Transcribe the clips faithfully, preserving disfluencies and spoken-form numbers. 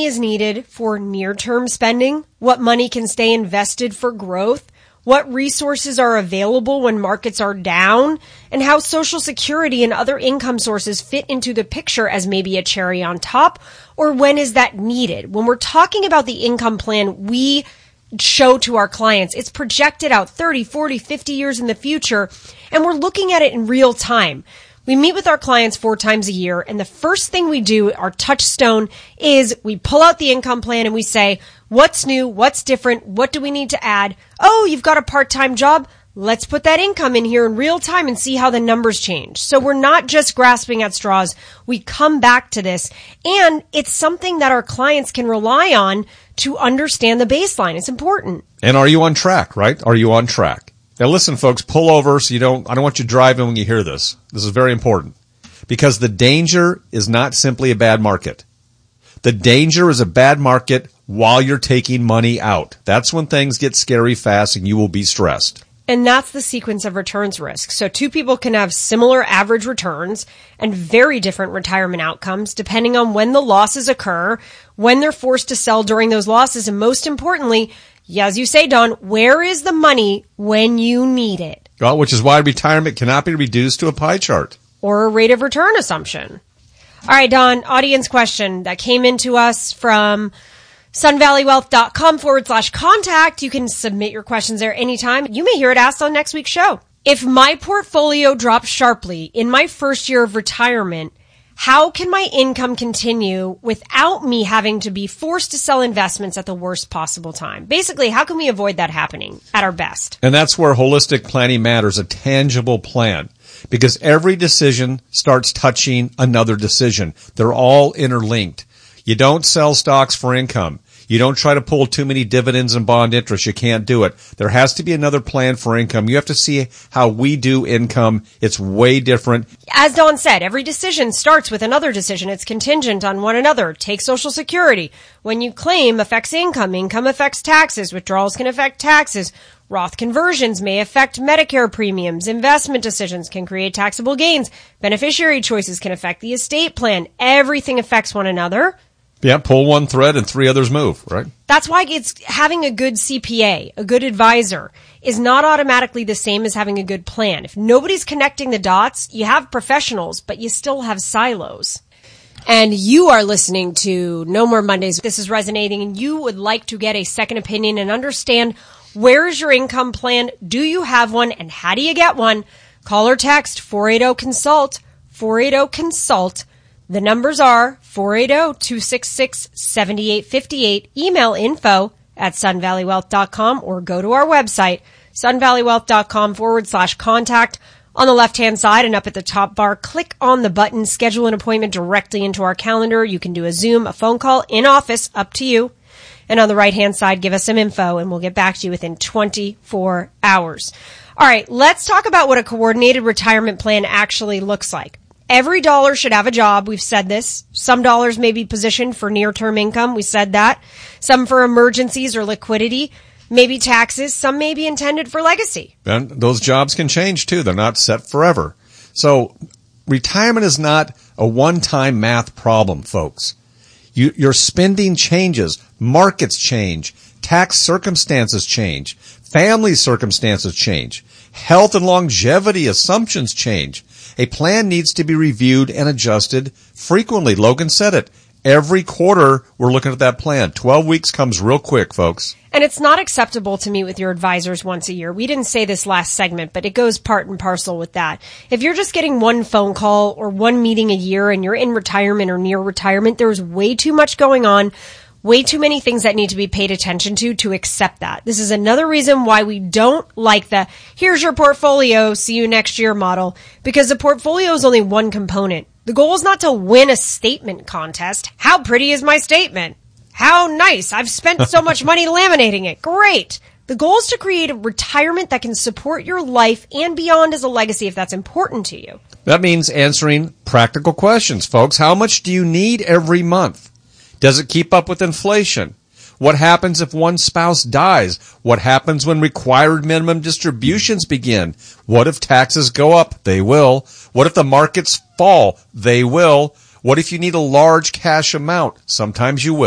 is needed for near-term spending, what money can stay invested for growth, what resources are available when markets are down, and how Social Security and other income sources fit into the picture as maybe a cherry on top, or when is that needed? When we're talking about the income plan we show to our clients, it's projected out thirty, forty, fifty years in the future, and we're looking at it in real time. We meet with our clients four times a year, and the first thing we do, our touchstone, is we pull out the income plan and we say, what's new? What's different? What do we need to add? Oh, you've got a part-time job? Let's put that income in here in real time and see how the numbers change. So we're not just grasping at straws. We come back to this, and it's something that our clients can rely on to understand the baseline. It's important. And are you on track, right? Are you on track? Now listen, folks, pull over so you don't, I don't want you driving when you hear this. This is very important because the danger is not simply a bad market. The danger is a bad market while you're taking money out. That's when things get scary fast and you will be stressed. And that's the sequence of returns risk. So two people can have similar average returns and very different retirement outcomes depending on when the losses occur, when they're forced to sell during those losses, and most importantly, yeah, as you say, Don, where is the money when you need it? Well, which is why retirement cannot be reduced to a pie chart. Or a rate of return assumption. All right, Don, audience question that came into us from sunvalleywealth.com forward slash contact. You can submit your questions there anytime. You may hear it asked on next week's show. If my portfolio drops sharply in my first year of retirement, how can my income continue without me having to be forced to sell investments at the worst possible time? Basically, how can we avoid that happening at our best? And that's where holistic planning matters, a tangible plan. Because every decision starts touching another decision. They're all interlinked. You don't sell stocks for income. You don't try to pull too many dividends and bond interest. You can't do it. There has to be another plan for income. You have to see how we do income. It's way different. As Don said, every decision starts with another decision. It's contingent on one another. Take Social Security. When you claim affects income. Income affects taxes. Withdrawals can affect taxes. Roth conversions may affect Medicare premiums. Investment decisions can create taxable gains. Beneficiary choices can affect the estate plan. Everything affects one another. Yeah, pull one thread and three others move, right? That's why it's having a good C P A, a good advisor, is not automatically the same as having a good plan. If nobody's connecting the dots, you have professionals, but you still have silos. And you are listening to No More Mondays. This is resonating, and you would like to get a second opinion and understand where is your income plan? Do you have one? And how do you get one? Call or text four eight zero consult, four eight zero consult. The numbers are four eight zero, two six six, seven eight five eight. Email info at sunvalleywealth.com or go to our website, sunvalleywealth.com forward slash contact. On the left-hand side and up at the top bar, click on the button, schedule an appointment directly into our calendar. You can do a Zoom, a phone call, in office, up to you. And on the right-hand side, give us some info, and we'll get back to you within twenty-four hours. All right, let's talk about what a coordinated retirement plan actually looks like. Every dollar should have a job. We've said this. Some dollars may be positioned for near-term income. We said that. Some for emergencies or liquidity. Maybe taxes. Some may be intended for legacy. And those jobs can change, too. They're not set forever. So retirement is not a one-time math problem, folks. You, your spending changes. Markets change. Tax circumstances change. Family circumstances change. Health and longevity assumptions change. A plan needs to be reviewed and adjusted frequently. Logan said it. Every quarter, we're looking at that plan. twelve weeks comes real quick, folks. And it's not acceptable to meet with your advisors once a year. We didn't say this last segment, but it goes part and parcel with that. If you're just getting one phone call or one meeting a year and you're in retirement or near retirement, there's way too much going on. Way too many things that need to be paid attention to to accept that. This is another reason why we don't like the, here's your portfolio, see you next year model, because the portfolio is only one component. The goal is not to win a statement contest. How pretty is my statement? How nice. I've spent so much money laminating it. Great. The goal is to create a retirement that can support your life and beyond as a legacy if that's important to you. That means answering practical questions, folks. How much do you need every month? Does it keep up with inflation? What happens if one spouse dies? What happens when required minimum distributions begin? What if taxes go up? They will. What if the markets fall? They will. What if you need a large cash amount? Sometimes you will.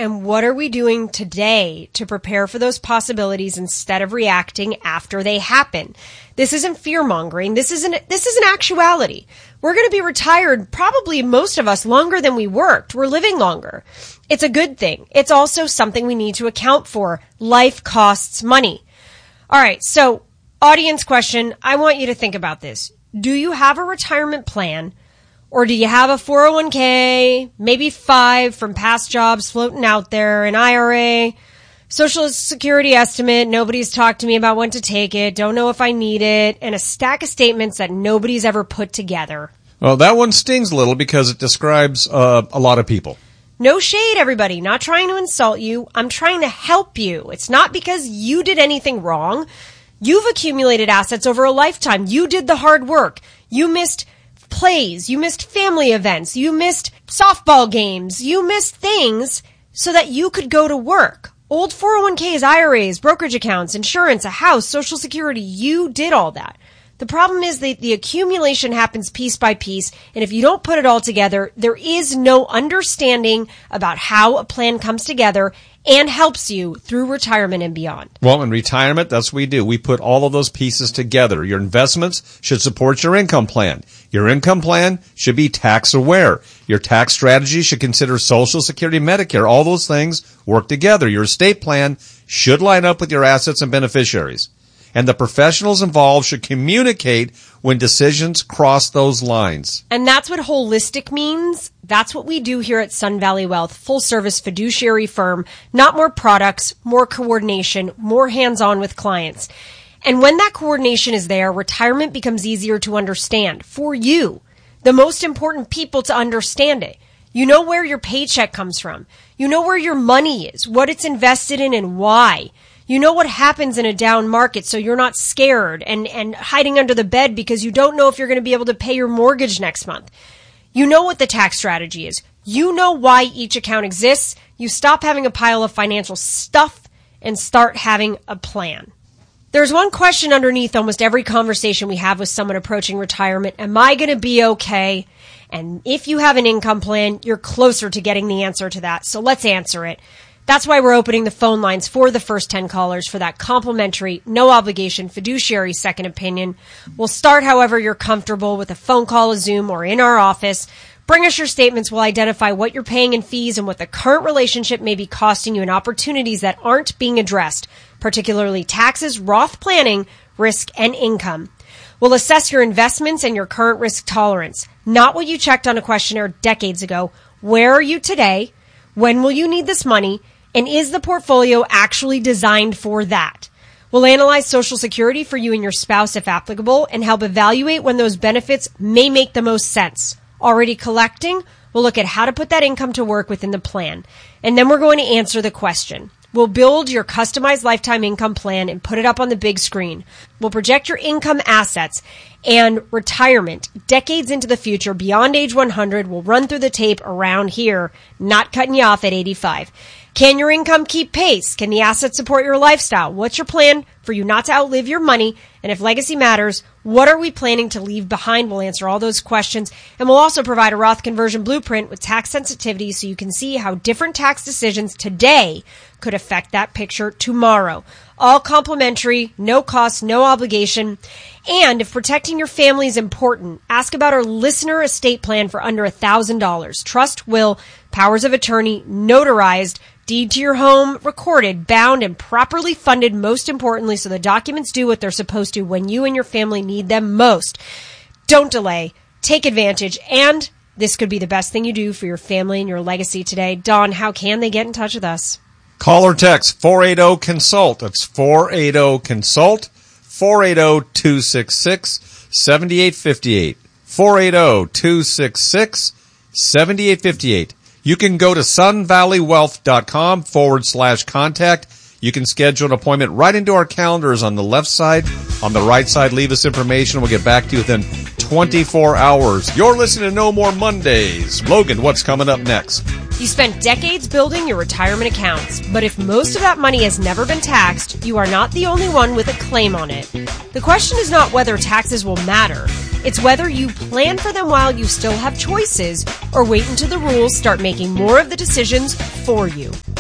And what are we doing today to prepare for those possibilities instead of reacting after they happen? This isn't fear-mongering. This isn't, this is an actuality. We're going to be retired, probably most of us, longer than we worked. We're living longer. It's a good thing. It's also something we need to account for. Life costs money. All right. So audience question. I want you to think about this. Do you have a retirement plan? Or do you have a four oh one k, maybe five from past jobs floating out there, an I R A, Social Security estimate, nobody's talked to me about when to take it, don't know if I need it, and a stack of statements that nobody's ever put together? Well, that one stings a little because it describes uh, a lot of people. No shade, everybody. Not trying to insult you. I'm trying to help you. It's not because you did anything wrong. You've accumulated assets over a lifetime. You did the hard work. You missed plays, you missed family events, you missed softball games, you missed things so that you could go to work. Old four oh one k's, I R As, brokerage accounts, insurance, a house, Social Security, you did all that. The problem is that the accumulation happens piece by piece, and if you don't put it all together, there is no understanding about how a plan comes together and helps you through retirement and beyond. Well, in retirement, that's what we do. We put all of those pieces together. Your investments should support your income plan. Your income plan should be tax aware. Your tax strategy should consider Social Security, Medicare. All those things work together. Your estate plan should line up with your assets and beneficiaries. And the professionals involved should communicate when decisions cross those lines. And that's what holistic means. That's what we do here at Sun Valley Wealth, full service fiduciary firm, not more products, more coordination, more hands-on with clients. And when that coordination is there, retirement becomes easier to understand for you, the most important people to understand it. You know where your paycheck comes from. You know where your money is, what it's invested in and why. You know what happens in a down market, so you're not scared and, and hiding under the bed because you don't know if you're going to be able to pay your mortgage next month. You know what the tax strategy is. You know why each account exists. You stop having a pile of financial stuff and start having a plan. There's one question underneath almost every conversation we have with someone approaching retirement. Am I going to be okay? And if you have an income plan, you're closer to getting the answer to that. So let's answer it. That's why we're opening the phone lines for the first ten callers for that complimentary, no obligation fiduciary second opinion. We'll start however you're comfortable with a phone call, a Zoom, or in our office. Bring us your statements. We'll identify what you're paying in fees and what the current relationship may be costing you and opportunities that aren't being addressed, particularly taxes, Roth planning, risk, and income. We'll assess your investments and your current risk tolerance, not what you checked on a questionnaire decades ago. Where are you today? When will you need this money? And is the portfolio actually designed for that? We'll analyze Social Security for you and your spouse if applicable and help evaluate when those benefits may make the most sense. Already collecting? We'll look at how to put that income to work within the plan. And then we're going to answer the question. We'll build your customized lifetime income plan and put it up on the big screen. We'll project your income assets and retirement decades into the future beyond age one hundred. We'll run through the tape around here, not cutting you off at eighty-five. Can your income keep pace? Can the assets support your lifestyle? What's your plan for you not to outlive your money? And if legacy matters, what are we planning to leave behind? We'll answer all those questions. And we'll also provide a Roth conversion blueprint with tax sensitivity so you can see how different tax decisions today could affect that picture tomorrow. All complimentary, no cost, no obligation. And if protecting your family is important, ask about our listener estate plan for under one thousand dollars. Trust, will, powers of attorney, notarized, deed to your home, recorded, bound, and properly funded, most importantly, so the documents do what they're supposed to when you and your family need them most. Don't delay. Take advantage. And this could be the best thing you do for your family and your legacy today. Dawn, how can they get in touch with us? Call or text four eight zero consult. That's four eight zero consult, four eight zero, two six six, seven eight five eight, four eight zero, two six six, seven eight five eight. You can go to sunvalleywealth.com forward slash contact. You can schedule an appointment right into our calendars on the left side. On the right side, leave us information. We'll get back to you within twenty-four hours. You're listening to No More Mondays. Logan, what's coming up next? You spent decades building your retirement accounts, but if most of that money has never been taxed, you are not the only one with a claim on it. The question is not whether taxes will matter. It's whether you plan for them while you still have choices or wait until the rules start making more of the decisions for you.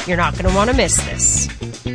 You're not going to want to miss this.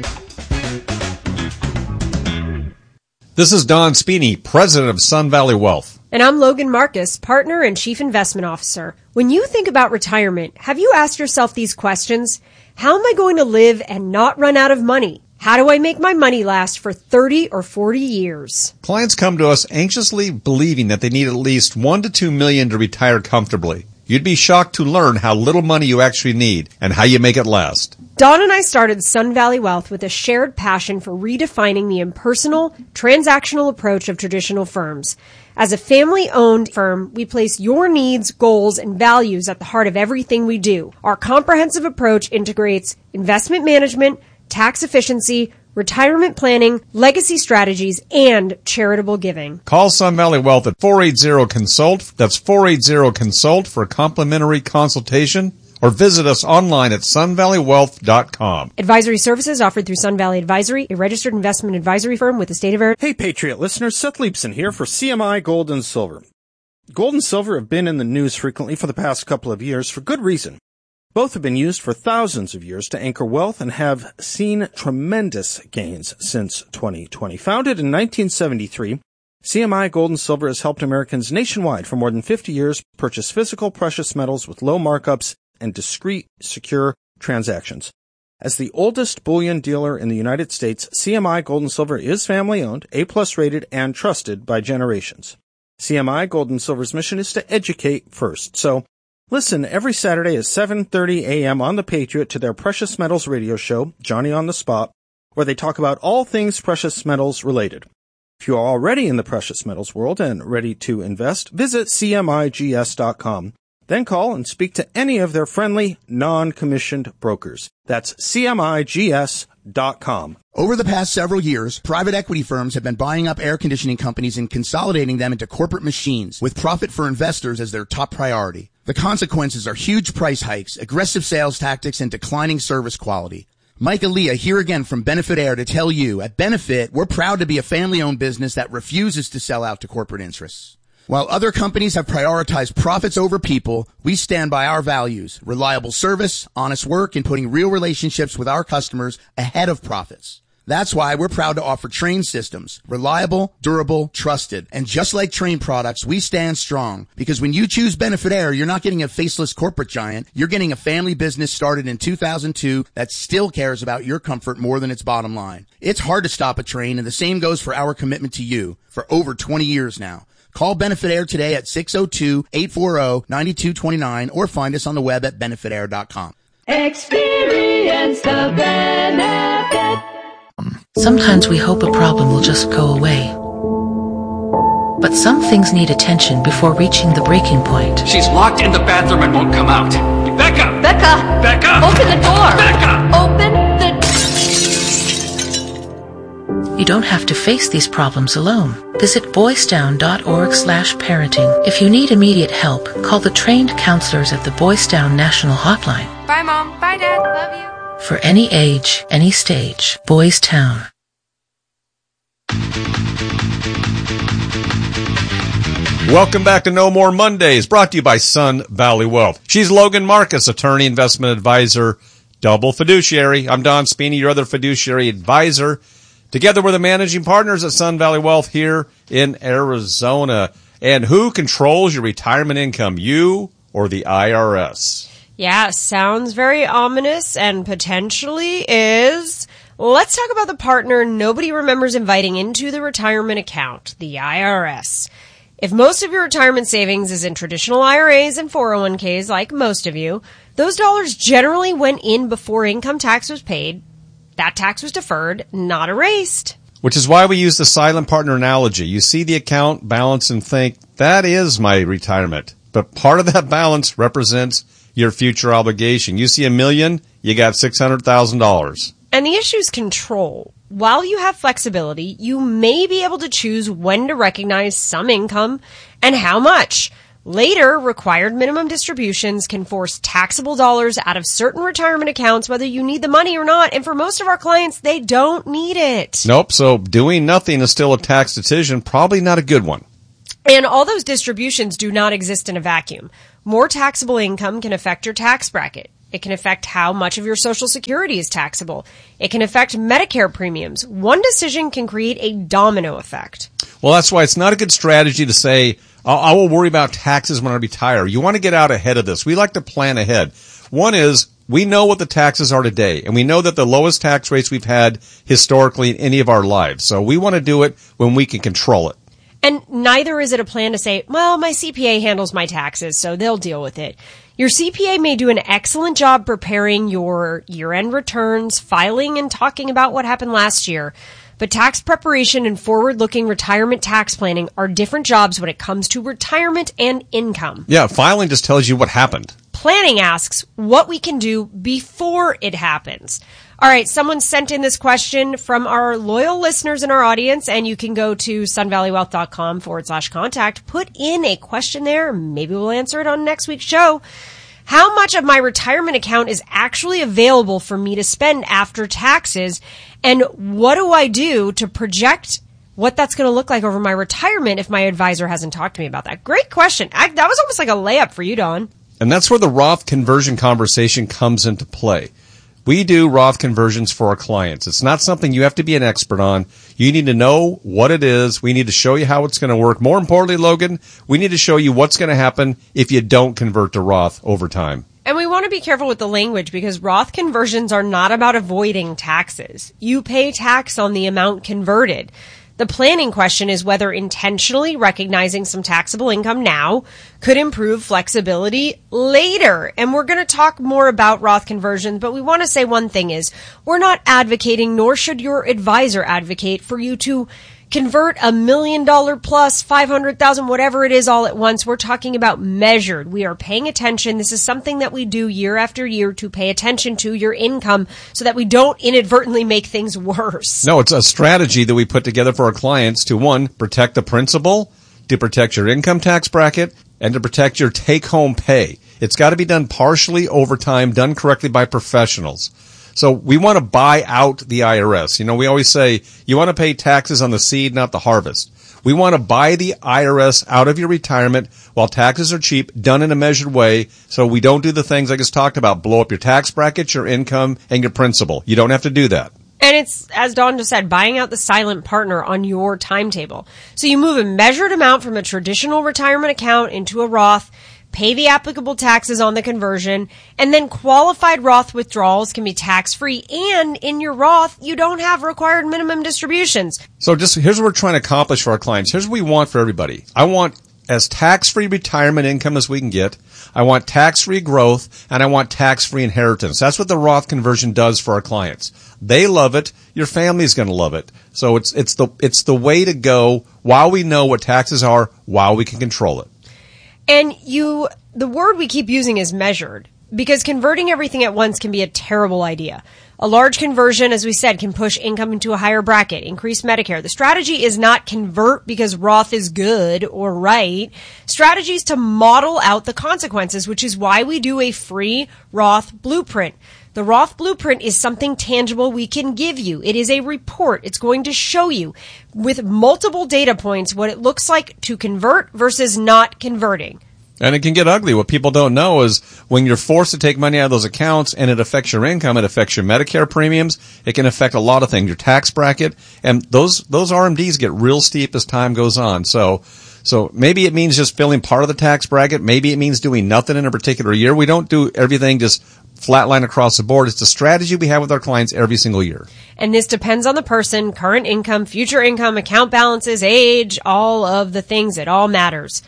This is Don Spini, president of Sun Valley Wealth. And I'm Logan Marcus, partner and chief investment officer. When you think about retirement, have you asked yourself these questions? How am I going to live and not run out of money? How do I make my money last for thirty or forty years? Clients come to us anxiously believing that they need at least one to two million to retire comfortably. You'd be shocked to learn how little money you actually need and how you make it last. Don and I started Sun Valley Wealth with a shared passion for redefining the impersonal, transactional approach of traditional firms. As a family-owned firm, we place your needs, goals, and values at the heart of everything we do. Our comprehensive approach integrates investment management, tax efficiency, retirement planning, legacy strategies, and charitable giving. Call Sun Valley Wealth at four eight zero consult. That's four eight zero consult for a complimentary consultation, or visit us online at sun valley wealth dot com. Advisory services offered through Sun Valley Advisory, a registered investment advisory firm with the state of Arizona. Hey, Patriot listeners, Seth Leibson here for C M I Gold and Silver. Gold and silver have been in the news frequently for the past couple of years for good reason. Both have been used for thousands of years to anchor wealth and have seen tremendous gains since twenty twenty. Founded in nineteen seventy-three, C M I Gold and Silver has helped Americans nationwide for more than fifty years purchase physical precious metals with low markups and discreet, secure transactions. As the oldest bullion dealer in the United States, C M I Gold and Silver is family-owned, A-plus rated, and trusted by generations. C M I Gold and Silver's mission is to educate first. So, listen every Saturday at seven thirty a.m. on The Patriot to their Precious Metals radio show, Johnny on the Spot, where they talk about all things precious metals related. If you are already in the precious metals world and ready to invest, visit C M I G S dot com. Then call and speak to any of their friendly, non-commissioned brokers. That's C M I G S dot com. Over the past several years, private equity firms have been buying up air conditioning companies and consolidating them into corporate machines, with profit for investors as their top priority. The consequences are huge price hikes, aggressive sales tactics, and declining service quality. Mike Aaliyah here again from Benefit Air to tell you, at Benefit, we're proud to be a family-owned business that refuses to sell out to corporate interests. While other companies have prioritized profits over people, we stand by our values, reliable service, honest work, and putting real relationships with our customers ahead of profits. That's why we're proud to offer Trane systems, reliable, durable, trusted. And just like Trane products, we stand strong, because when you choose Benefit Air, you're not getting a faceless corporate giant. You're getting a family business started in two thousand two that still cares about your comfort more than its bottom line. It's hard to stop a Trane, and the same goes for our commitment to you for over twenty years now. Call Benefit Air today at six oh two, eight four zero, nine two two nine or find us on the web at benefit air dot com. Experience the benefit. Sometimes we hope a problem will just go away. But some things need attention before reaching the breaking point. She's locked in the bathroom and won't come out. Becca! Becca! Becca! Open the door! Becca! Open the... You don't have to face these problems alone. Visit boysdown dot org slash parenting. If you need immediate help, call the trained counselors at the Boys Down National Hotline. Bye, Mom. Bye, Dad. Love you. For any age, any stage, Boys Town. Welcome back to No More Mondays, brought to you by Sun Valley Wealth. She's Logan Marcus, attorney, investment advisor, double fiduciary. I'm Don Spini, your other fiduciary advisor. Together we're the managing partners at Sun Valley Wealth here in Arizona. And who controls your retirement income, you or the I R S? Yeah, sounds very ominous and potentially is. Let's talk about the partner nobody remembers inviting into the retirement account, the I R S. If most of your retirement savings is in traditional I R As and four oh one k's, like most of you, those dollars generally went in before income tax was paid. That tax was deferred, not erased. Which is why we use the silent partner analogy. You see the account balance and think, that is my retirement. But part of that balance represents your future obligation. You see a million, you got six hundred thousand dollars. And the issue is control. While you have flexibility, you may be able to choose when to recognize some income and how much. Later, required minimum distributions can force taxable dollars out of certain retirement accounts, whether you need the money or not. And for most of our clients, they don't need it. Nope. So doing nothing is still a tax decision. Probably not a good one. And all those distributions do not exist in a vacuum. More taxable income can affect your tax bracket. It can affect how much of your Social Security is taxable. It can affect Medicare premiums. One decision can create a domino effect. Well, that's why it's not a good strategy to say, I will worry about taxes when I retire. You want to get out ahead of this. We like to plan ahead. One is, we know what the taxes are today, and we know that the lowest tax rates we've had historically in any of our lives. So we want to do it when we can control it. And neither is it a plan to say, well, my C P A handles my taxes, so they'll deal with it. Your C P A may do an excellent job preparing your year-end returns, filing and talking about what happened last year. But tax preparation and forward-looking retirement tax planning are different jobs when it comes to retirement and income. Yeah, filing just tells you what happened. Planning asks what we can do before it happens. All right, someone sent in this question from our loyal listeners in our audience, and you can go to sunvalleywealth.com forward slash contact. Put in a question there. Maybe we'll answer it on next week's show. How much of my retirement account is actually available for me to spend after taxes? And what do I do to project what that's going to look like over my retirement if my advisor hasn't talked to me about that? Great question. I, that was almost like a layup for you, Don. And that's where the Roth conversion conversation comes into play. We do Roth conversions for our clients. It's not something you have to be an expert on. You need to know what it is. We need to show you how it's going to work. More importantly, Logan, we need to show you what's going to happen if you don't convert to Roth over time. And we want to be careful with the language because Roth conversions are not about avoiding taxes. You pay tax on the amount converted. The planning question is whether intentionally recognizing some taxable income now could improve flexibility later. And we're going to talk more about Roth conversions, but we want to say one thing is we're not advocating, nor should your advisor advocate for you to convert a million dollar plus five hundred thousand, whatever it is all at once. We're talking about measured. We are paying attention. This is something that we do year after year to pay attention to your income so that we don't inadvertently make things worse. No, it's a strategy that we put together for our clients to, one, protect the principal, to protect your income tax bracket, and to protect your take-home pay. It's got to be done partially over time, done correctly by professionals. So we want to buy out the I R S. You know, we always say you want to pay taxes on the seed, not the harvest. We want to buy the I R S out of your retirement while taxes are cheap, done in a measured way, so we don't do the things I just talked about, blow up your tax bracket, your income, and your principal. You don't have to do that. And it's, as Dawn just said, buying out the silent partner on your timetable. So you move a measured amount from a traditional retirement account into a Roth, pay the applicable taxes on the conversion, and then qualified Roth withdrawals can be tax-free. And in your Roth, you don't have required minimum distributions. So just here's what we're trying to accomplish for our clients. Here's what we want for everybody. I want as tax-free retirement income as we can get. I want tax-free growth, and I want tax-free inheritance. That's what the Roth conversion does for our clients. They love it. Your family's going to love it. So it's it's the it's the way to go while we know what taxes are, while we can control it. And you, the word we keep using is measured, because converting everything at once can be a terrible idea. A large conversion, as we said, can push income into a higher bracket, increase Medicare. The strategy is not convert because Roth is good or right. Strategy is to model out the consequences, which is why we do a free Roth blueprint. The Roth blueprint is something tangible we can give you. It is a report. It's going to show you with multiple data points what it looks like to convert versus not converting. And it can get ugly. What people don't know is when you're forced to take money out of those accounts and it affects your income, it affects your Medicare premiums, it can affect a lot of things, your tax bracket, and those those R M Ds get real steep as time goes on. So so maybe it means just filling part of the tax bracket. Maybe it means doing nothing in a particular year. We don't do everything just flatline across the board. It's the strategy we have with our clients every single year. And this depends on the person, current income, future income, account balances, age, all of the things. It all matters.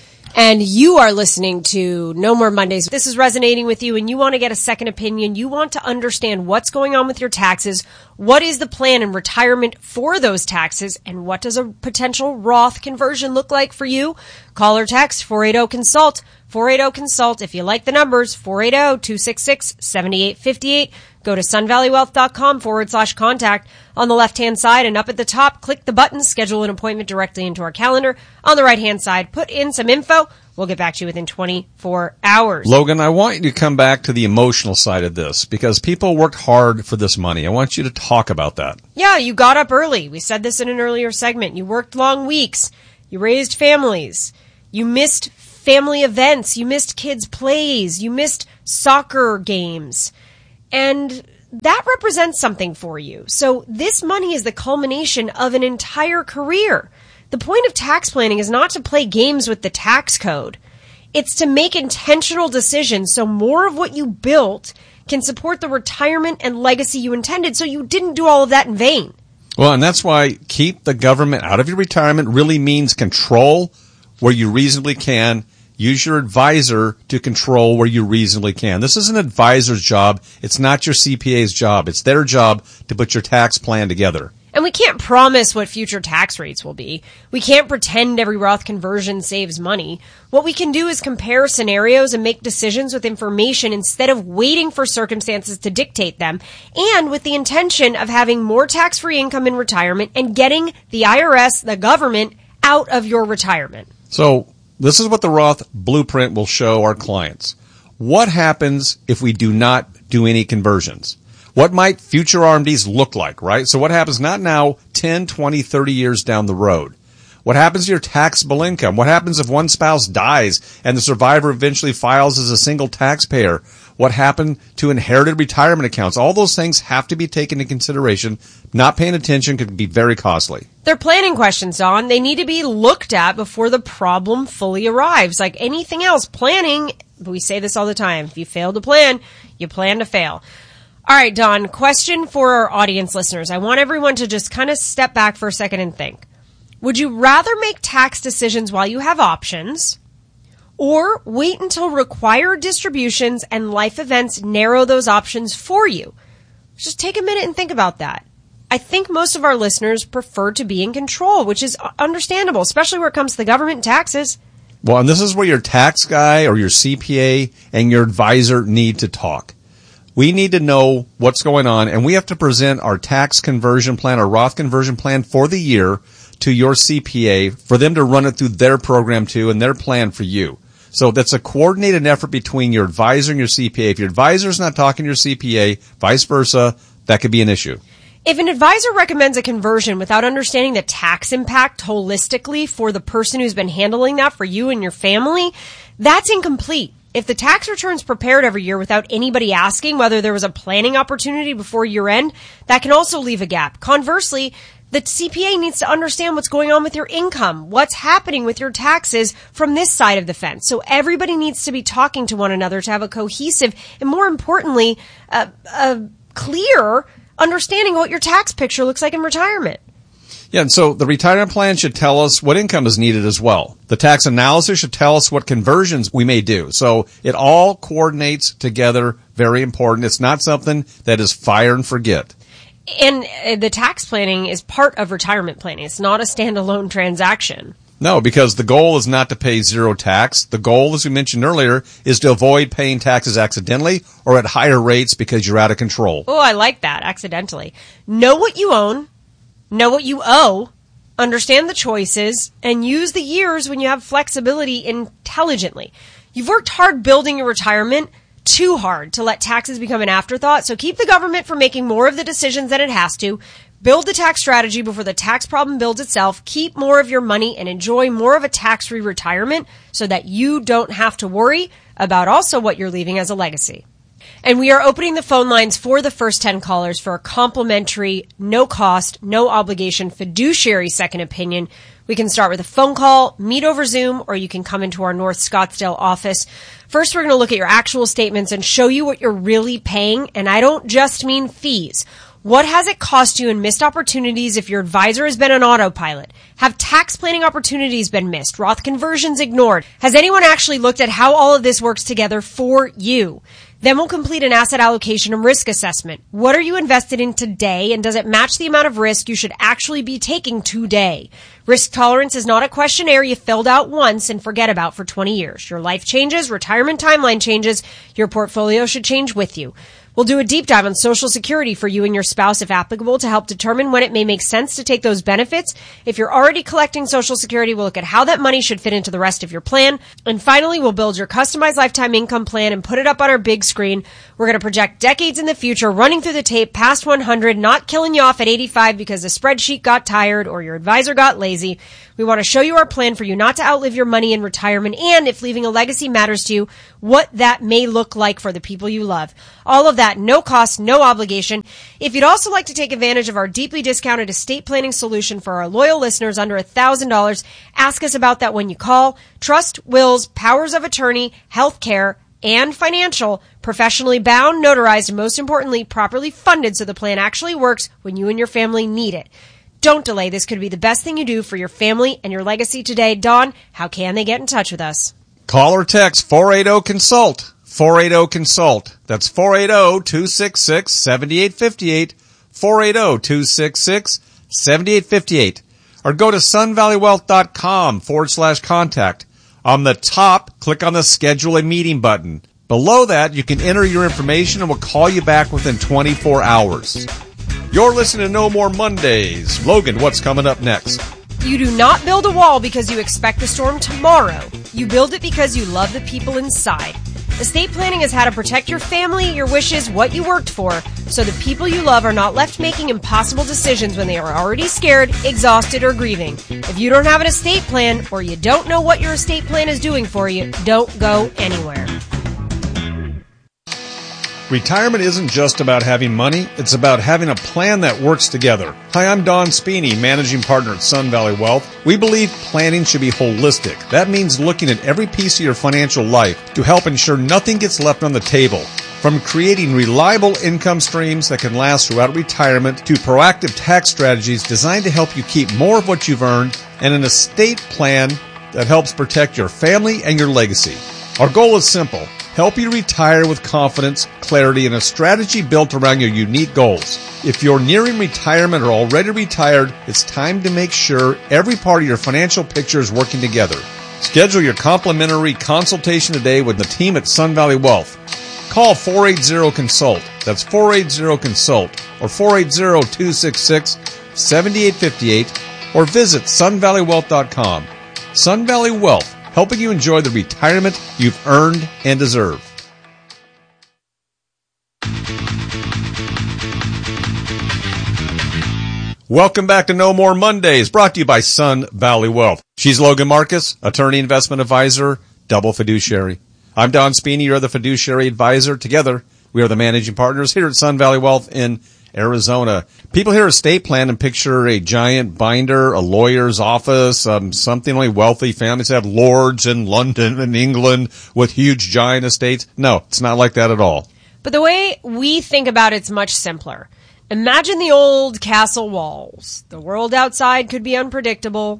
And you are listening to No More Mondays. This is resonating with you and you want to get a second opinion. You want to understand what's going on with your taxes. What is the plan in retirement for those taxes? And what does a potential Roth conversion look like for you? Call or text four eight zero consult. four eight zero consult. If you like the numbers, four eight zero, two six six, seven eight five eight. Go to sunvalleywealth.com forward slash contact. On the left-hand side and up at the top, click the button, schedule an appointment directly into our calendar. On the right-hand side, put in some info. We'll get back to you within twenty-four hours. Logan, I want you to come back to the emotional side of this because people worked hard for this money. I want you to talk about that. Yeah, you got up early. We said this in an earlier segment. You worked long weeks. You raised families. You missed family events, you missed kids' plays, you missed soccer games. And that represents something for you. So this money is the culmination of an entire career. The point of tax planning is not to play games with the tax code. It's to make intentional decisions so more of what you built can support the retirement and legacy you intended, so you didn't do all of that in vain. Well, and that's why keep the government out of your retirement really means control where you reasonably can. Use your advisor to control where you reasonably can. This is an advisor's job. It's not your C P A's job. It's their job to put your tax plan together. And we can't promise what future tax rates will be. We can't pretend every Roth conversion saves money. What we can do is compare scenarios and make decisions with information instead of waiting for circumstances to dictate them, and with the intention of having more tax-free income in retirement and getting the I R S, the government, out of your retirement. So this is what the Roth blueprint will show our clients. What happens if we do not do any conversions? What might future R M Ds look like, right? So what happens not now, ten, twenty, thirty years down the road? What happens to your taxable income? What happens if one spouse dies and the survivor eventually files as a single taxpayer? What happened to inherited retirement accounts? All those things have to be taken into consideration. Not paying attention could be very costly. They're planning questions, Don. They need to be looked at before the problem fully arrives. Like anything else, planning, we say this all the time, if you fail to plan, you plan to fail. All right, Don, question for our audience listeners. I want everyone to just kind of step back for a second and think. Would you rather make tax decisions while you have options, or wait until required distributions and life events narrow those options for you? Just take a minute and think about that. I think most of our listeners prefer to be in control, which is understandable, especially where it comes to the government and taxes. Well, and this is where your tax guy or your C P A and your advisor need to talk. We need to know what's going on, and we have to present our tax conversion plan, our Roth conversion plan for the year to your C P A for them to run it through their program too and their plan for you. So that's a coordinated effort between your advisor and your C P A. If your advisor is not talking to your C P A, vice versa, that could be an issue. If an advisor recommends a conversion without understanding the tax impact holistically for the person who's been handling that for you and your family, that's incomplete. If the tax return's prepared every year without anybody asking whether there was a planning opportunity before year end, that can also leave a gap. Conversely, the C P A needs to understand what's going on with your income, what's happening with your taxes from this side of the fence. So everybody needs to be talking to one another to have a cohesive and, more importantly, a, a clear understanding of what your tax picture looks like in retirement. Yeah, and so the retirement plan should tell us what income is needed as well. The tax analysis should tell us what conversions we may do. So it all coordinates together. Very important. It's not something that is fire and forget. And uh, the tax planning is part of retirement planning. It's not a standalone transaction. No, because the goal is not to pay zero tax. The goal, as we mentioned earlier, is to avoid paying taxes accidentally or at higher rates because you're out of control. Oh, I like that, accidentally. Know what you own. Know what you owe, understand the choices, and use the years when you have flexibility intelligently. You've worked hard building your retirement, too hard to let taxes become an afterthought, so keep the government from making more of the decisions than it has to. Build the tax strategy before the tax problem builds itself. Keep more of your money and enjoy more of a tax-free retirement so that you don't have to worry about also what you're leaving as a legacy. And we are opening the phone lines for the first ten callers for a complimentary, no cost, no obligation fiduciary second opinion. We can start with a phone call, meet over Zoom, or you can come into our North Scottsdale office. First, we're going to look at your actual statements and show you what you're really paying. And I don't just mean fees. What has it cost you in missed opportunities if your advisor has been on autopilot? Have tax planning opportunities been missed? Roth conversions ignored? Has anyone actually looked at how all of this works together for you? Then we'll complete an asset allocation and risk assessment. What are you invested in today, and does it match the amount of risk you should actually be taking today? Risk tolerance is not a questionnaire you filled out once and forget about for twenty years. Your life changes, retirement timeline changes, your portfolio should change with you. We'll do a deep dive on Social Security for you and your spouse if applicable to help determine when it may make sense to take those benefits. If you're already collecting Social Security, we'll look at how that money should fit into the rest of your plan. And finally, we'll build your customized lifetime income plan and put it up on our big screen. We're going to project decades in the future, running through the tape past one hundred, not killing you off at eighty-five because the spreadsheet got tired or your advisor got lazy. We want to show you our plan for you not to outlive your money in retirement, and if leaving a legacy matters to you, what that may look like for the people you love. All of that, no cost, no obligation. If you'd also like to take advantage of our deeply discounted estate planning solution for our loyal listeners under one thousand dollars, ask us about that when you call. Trust, wills, powers of attorney, health care, and financial, professionally bound, notarized, and most importantly, properly funded so the plan actually works when you and your family need it. Don't delay. This could be the best thing you do for your family and your legacy today. Dawn, how can they get in touch with us? Call or text four eight zero consult. four eight zero consult. That's four eight zero, two six six, seven eight five eight. four eight zero, two six six, seven eight five eight. Or go to sunvalleywealth.com forward slash contact. On the top, click on the schedule a meeting button. Below that, you can enter your information and we'll call you back within twenty-four hours. You're listening to No More Mondays. Logan, what's coming up next? You do not build a wall because you expect the storm tomorrow. You build it because you love the people inside. Estate planning is how to protect your family, your wishes, what you worked for, so the people you love are not left making impossible decisions when they are already scared, exhausted, or grieving. If you don't have an estate plan, or you don't know what your estate plan is doing for you, don't go anywhere. Retirement isn't just about having money, it's about having a plan that works together. Hi, I'm Don Spini, managing partner at Sun Valley Wealth. We believe planning should be holistic. That means looking at every piece of your financial life to help ensure nothing gets left on the table. From creating reliable income streams that can last throughout retirement to proactive tax strategies designed to help you keep more of what you've earned and an estate plan that helps protect your family and your legacy. Our goal is simple. Help you retire with confidence, clarity, and a strategy built around your unique goals. If you're nearing retirement or already retired, it's time to make sure every part of your financial picture is working together. Schedule your complimentary consultation today with the team at Sun Valley Wealth. Call four eight zero consult. That's four eight zero consult or four eight zero, two six six, seven eight five eight or visit sun valley wealth dot com. Sun Valley Wealth, helping you enjoy the retirement you've earned and deserve. Welcome back to No More Mondays, brought to you by Sun Valley Wealth. She's Logan Marcus, attorney, investment advisor, double fiduciary. I'm Don Spini, you're the fiduciary advisor. Together, we are the managing partners here at Sun Valley Wealth in Arizona. People hear estate plan and picture a giant binder, a lawyer's office, um, something only wealthy families have, lords in London and England with huge giant estates. No, it's not like that at all. But the way we think about it's much simpler. Imagine the old castle walls. The world outside could be unpredictable.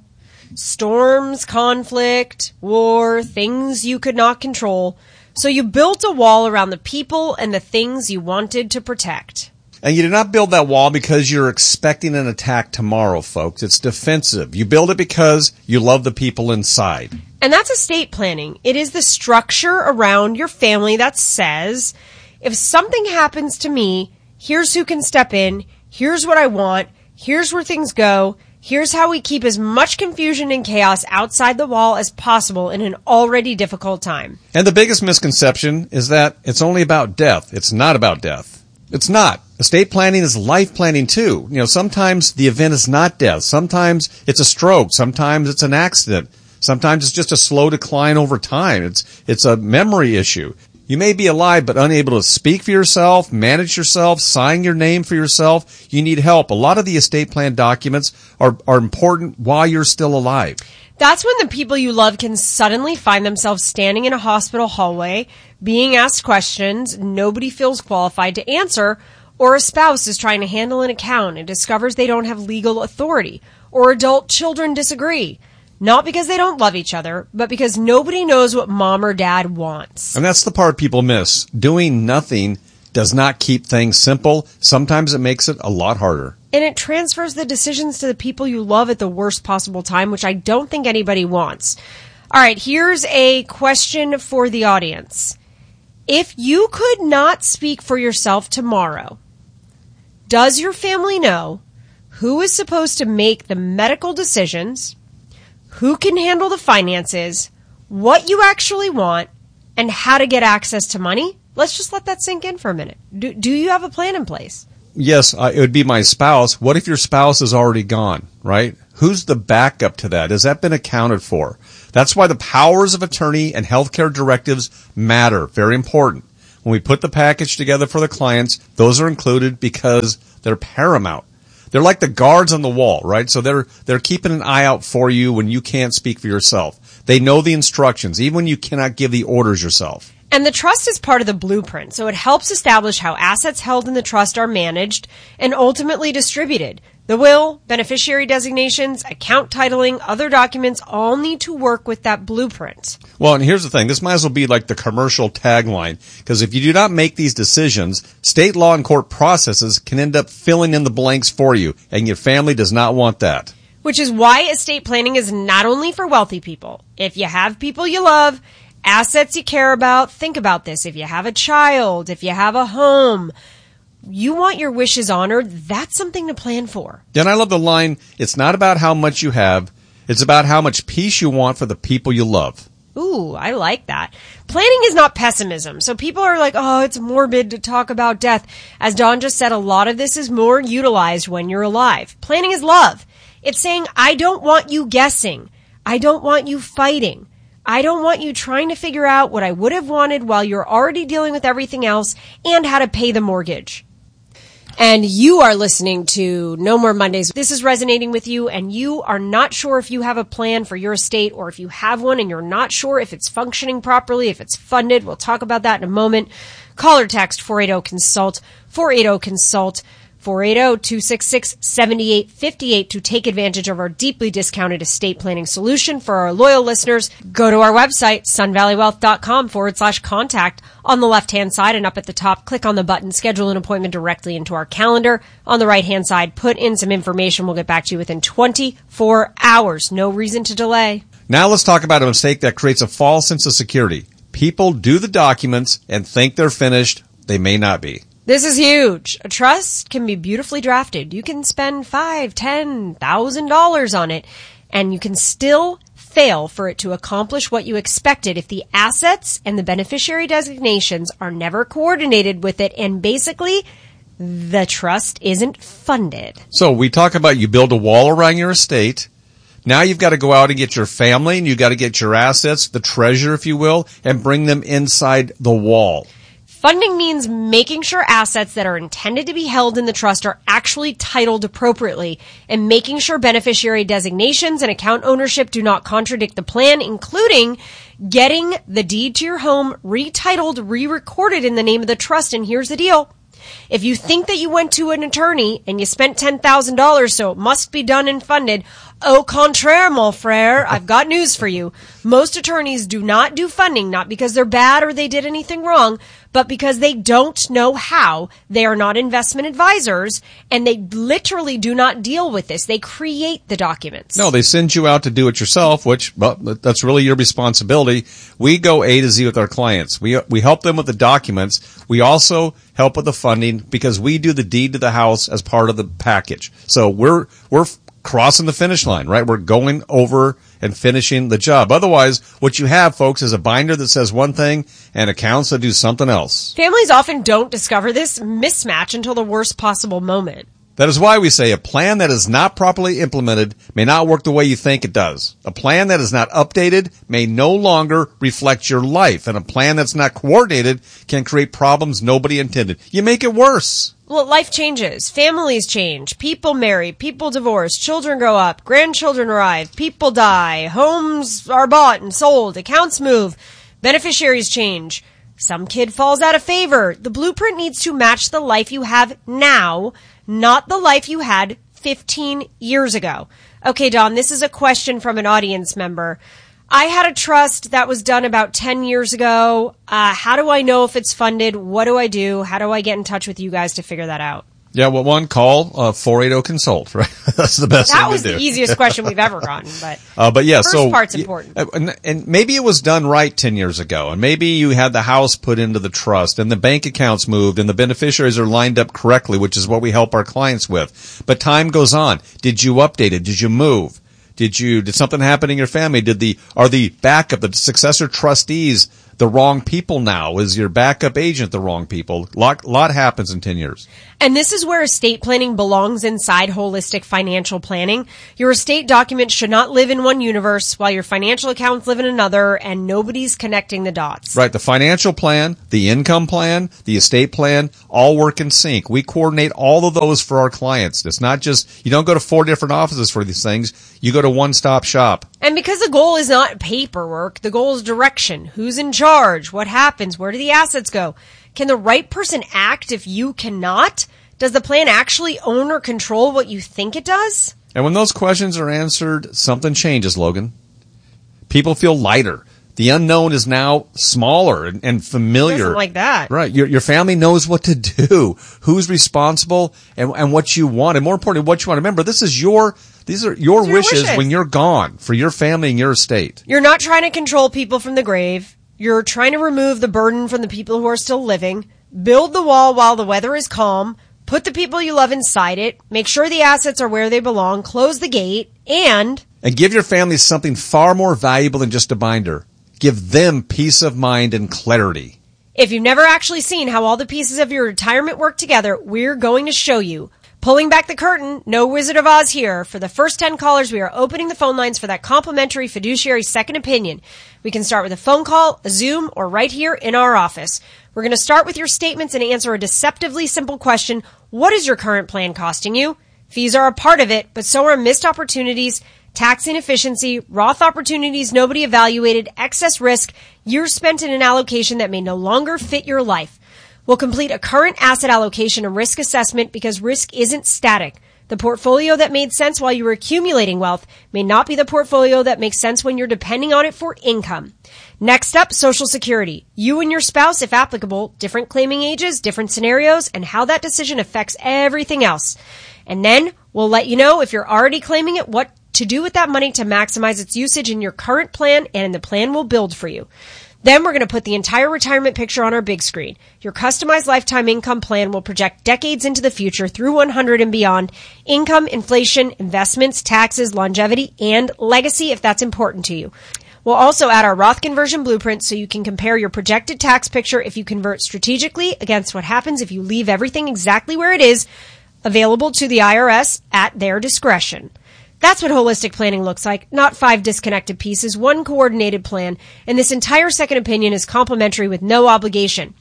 Storms, conflict, war, things you could not control. So you built a wall around the people and the things you wanted to protect. And you did not build that wall because you're expecting an attack tomorrow, folks. It's defensive. You build it because you love the people inside. And that's estate planning. It is the structure around your family that says, if something happens to me, here's who can step in, here's what I want, here's where things go, here's how we keep as much confusion and chaos outside the wall as possible in an already difficult time. And the biggest misconception is that it's only about death. It's not about death. It's not. Estate planning is life planning too. You know, sometimes the event is not death. Sometimes it's a stroke. Sometimes it's an accident. Sometimes it's just a slow decline over time. It's, it's a memory issue. You may be alive but unable to speak for yourself, manage yourself, sign your name for yourself. You need help. A lot of the estate plan documents are, are important while you're still alive. That's when the people you love can suddenly find themselves standing in a hospital hallway, being asked questions nobody feels qualified to answer, or a spouse is trying to handle an account and discovers they don't have legal authority, or adult children disagree. Not because they don't love each other, but because nobody knows what mom or dad wants. And that's the part people miss. Doing nothing does not keep things simple. Sometimes it makes it a lot harder. And it transfers the decisions to the people you love at the worst possible time, which I don't think anybody wants. All right, here's a question for the audience. If you could not speak for yourself tomorrow, does your family know who is supposed to make the medical decisions, who can handle the finances, what you actually want, and how to get access to money? Let's just let that sink in for a minute. Do, do you have a plan in place? Yes, uh, it would be my spouse. What if your spouse is already gone, right? Who's the backup to that? Has that been accounted for? That's why the powers of attorney and healthcare directives matter. Very important. When we put the package together for the clients, those are included because they're paramount. They're like the guards on the wall, right? So they're they're keeping an eye out for you when you can't speak for yourself. They know the instructions, even when you cannot give the orders yourself. And the trust is part of the blueprint, so it helps establish how assets held in the trust are managed and ultimately distributed. The will, beneficiary designations, account titling, other documents all need to work with that blueprint. Well, and here's the thing. This might as well be like the commercial tagline, because if you do not make these decisions, state law and court processes can end up filling in the blanks for you, and your family does not want that. Which is why estate planning is not only for wealthy people. If you have people you love, assets you care about, think about this. If you have a child, if you have a home, you want your wishes honored, that's something to plan for. And I love the line, it's not about how much you have, it's about how much peace you want for the people you love. Ooh, I like that. Planning is not pessimism. So people are like, oh, it's morbid to talk about death. As Dawn just said, a lot of this is more utilized when you're alive. Planning is love. It's saying, I don't want you guessing. I don't want you fighting. I don't want you trying to figure out what I would have wanted while you're already dealing with everything else and how to pay the mortgage. And you are listening to No More Mondays. This is resonating with you, and you are not sure if you have a plan for your estate, or if you have one and you're not sure if it's functioning properly, if it's funded. We'll talk about that in a moment. Call or text four eight zero consult, four eight zero consult, four eight zero, two six six, seven eight five eight to take advantage of our deeply discounted estate planning solution for our loyal listeners. Go to our website, sunvalleywealth.com forward slash contact. On the left-hand side and up at the top, click on the button, schedule an appointment directly into our calendar. On the right-hand side, put in some information. We'll get back to you within twenty-four hours. No reason to delay. Now let's talk about a mistake that creates a false sense of security. People do the documents and think they're finished. They may not be. This is huge. A trust can be beautifully drafted. You can spend five, ten thousand dollars on it, and you can still fail for it to accomplish what you expected if the assets and the beneficiary designations are never coordinated with it, and basically the trust isn't funded. So we talk about you build a wall around your estate. Now you've got to go out and get your family, and you've got to get your assets, the treasure, if you will, and bring them inside the wall. Funding means making sure assets that are intended to be held in the trust are actually titled appropriately, and making sure beneficiary designations and account ownership do not contradict the plan, including getting the deed to your home retitled, re-recorded in the name of the trust. And here's the deal. If you think that you went to an attorney and you spent ten thousand dollars, so it must be done and funded, au contraire, mon frère, I've got news for you. Most attorneys do not do funding, not because they're bad or they did anything wrong, but because they don't know how. They are not investment advisors, and they literally do not deal with this. They create the documents. No, they send you out to do it yourself, which, well, that's really your responsibility. We go A to Z with our clients. We we help them with the documents. We also help with the funding because we do the deed to the house as part of the package. So we're we're crossing the finish line, right? We're going over and finishing the job. Otherwise, what you have, folks, is a binder that says one thing and accounts that do something else. Families often don't discover this mismatch until the worst possible moment. That is why we say a plan that is not properly implemented may not work the way you think it does. A plan that is not updated may no longer reflect your life. And a plan that's not coordinated can create problems nobody intended. You make it worse. Well, life changes. Families change. People marry. People divorce. Children grow up. Grandchildren arrive. People die. Homes are bought and sold. Accounts move. Beneficiaries change. Some kid falls out of favor. The blueprint needs to match the life you have now, not the life you had fifteen years ago. Okay, Dawn, this is a question from an audience member. I had a trust that was done about ten years ago. Uh, how do I know if it's funded? What do I do? How do I get in touch with you guys to figure that out? Yeah, well, one, call uh, four eight zero consult, right? That's the best That thing was to do. the easiest question we've ever gotten, but Uh, but yeah, the first so part's y- important. And, and maybe it was done right ten years ago, and maybe you had the house put into the trust, and the bank accounts moved, and the beneficiaries are lined up correctly, which is what we help our clients with. But time goes on. Did you update it? Did you move? Did you? Did something happen in your family? Did the are the backup, the successor trustees, the wrong people now? Is your backup agent the wrong people? Lot lot happens in ten years. And this is where estate planning belongs inside holistic financial planning. Your estate documents should not live in one universe while your financial accounts live in another, and nobody's connecting the dots. Right. The financial plan, the income plan, the estate plan, all work in sync. We coordinate all of those for our clients. It's not just, you don't go to four different offices for these things. You go to one-stop shop. And because the goal is not paperwork, the goal is direction. Who's in charge? What happens? Where do the assets go? Can the right person act if you cannot? Does the plan actually own or control what you think it does? And when those questions are answered, something changes, Logan. People feel lighter. The unknown is now smaller and, and familiar. Doesn't like that. Right. Your, your family knows what to do, who's responsible, and, and what you want. And more importantly, what you want. Remember, this is your, these are your, These are your wishes, wishes when you're gone for your family and your estate. You're not trying to control people from the grave. You're trying to remove the burden from the people who are still living. Build the wall while the weather is calm. Put the people you love inside it. Make sure the assets are where they belong. Close the gate. And And give your family something far more valuable than just a binder. Give them peace of mind and clarity. if you've never actually seen how all the pieces of your retirement work together, we're going to show you. Pulling back the curtain, no Wizard of Oz here. For the first ten callers, we are opening the phone lines for that complimentary fiduciary second opinion. We can start with a phone call, a Zoom, or right here in our office. We're going to start with your statements and answer a deceptively simple question. What is your current plan costing you? Fees are a part of it, but so are missed opportunities, tax inefficiency, Roth opportunities nobody evaluated, excess risk, years spent in an allocation that may no longer fit your life. We'll complete a current asset allocation and risk assessment because risk isn't static. The portfolio that made sense while you were accumulating wealth may not be the portfolio that makes sense when you're depending on it for income. Next up, Social Security. You and your spouse, if applicable, different claiming ages, different scenarios, and how that decision affects everything else. And then we'll let you know if you're already claiming it, what to do with that money to maximize its usage in your current plan and the plan we'll build for you. Then we're going to put the entire retirement picture on our big screen. Your customized lifetime income plan will project decades into the future through one hundred and beyond. Income, inflation, investments, taxes, longevity, and legacy if that's important to you. We'll also add our Roth conversion blueprint so you can compare your projected tax picture if you convert strategically against what happens if you leave everything exactly where it is, available to the I R S at their discretion. That's what holistic planning looks like, not five disconnected pieces, one coordinated plan, and this entire second opinion is complimentary with no obligation.